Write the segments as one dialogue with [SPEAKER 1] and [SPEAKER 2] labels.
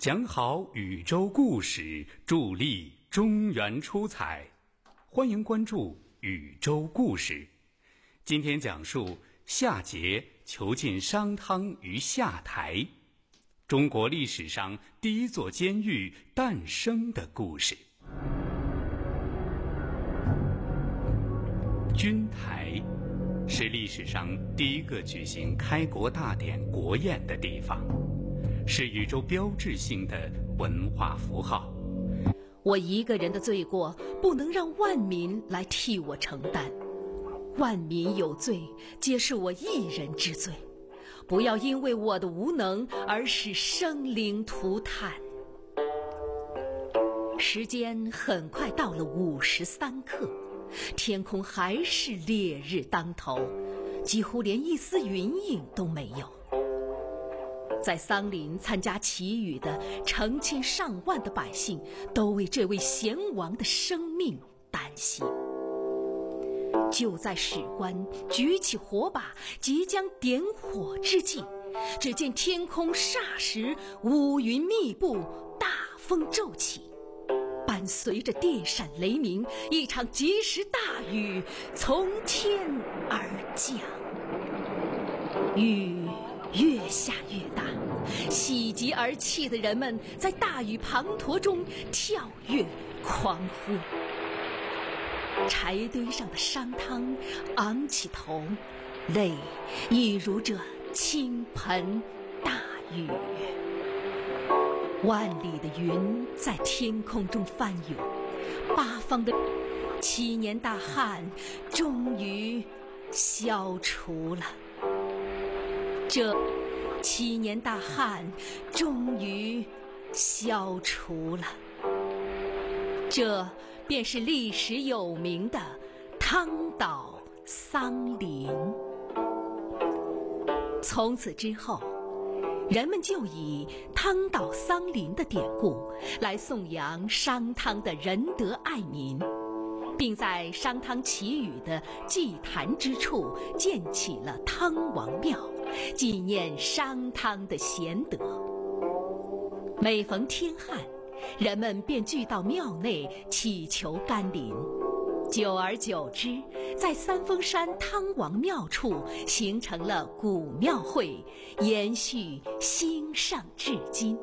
[SPEAKER 1] 讲好宇宙故事，助力中原出彩。欢迎关注宇宙故事。今天讲述夏桀囚禁商汤于下台，中国历史上第一座监狱诞生的故事。君台是历史上第一个举行开国大典国宴的地方，是宇宙标志性的文化符号。
[SPEAKER 2] 我一个人的罪过不能让万民来替我承担，万民有罪，皆是我一人之罪，不要因为我的无能而使生灵涂炭。时间很快到了53刻，天空还是烈日当头，几乎连一丝云影都没有。在桑林参加祈雨的成千上万的百姓都为这位贤王的生命担心。就在史官举起火把即将点火之际，只见天空霎时乌云密布，大风骤起，伴随着电闪雷鸣，一场及时大雨从天而降。雨越下越大，喜极而泣的人们在大雨滂沱中跳跃狂呼。柴堆上的商汤昂起头，泪一如这倾盆大雨。万里的云在天空中翻涌，八方的7年大旱终于消除了。这7年大旱终于消除了，这便是历史有名的汤岛桑林。从此之后，人们就以汤岛桑林的典故来颂扬商汤的仁德爱民，并在商汤祈雨的祭坛之处建起了汤王庙，纪念商汤的贤德。每逢天旱，人们便聚到庙内祈求甘霖。久而久之，在三峰山汤王庙处形成了古庙会，延续兴盛至今。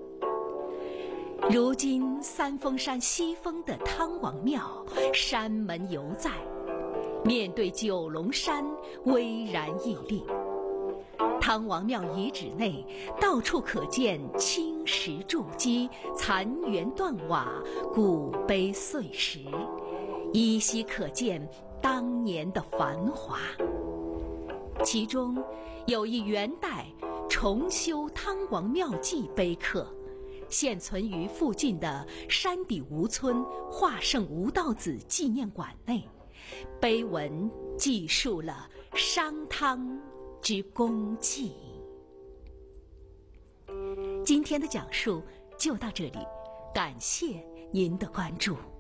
[SPEAKER 2] 如今三峰山西峰的汤王庙山门犹在，面对九龙山巍然屹立。汤王庙遗址内到处可见青石筑基、残垣断瓦、古碑碎石，依稀可见当年的繁华。其中有一元代重修汤王庙记碑刻，现存于附近的山底吴村华圣吴道子纪念馆内，碑文记述了商汤之功绩。今天的讲述就到这里，感谢您的关注。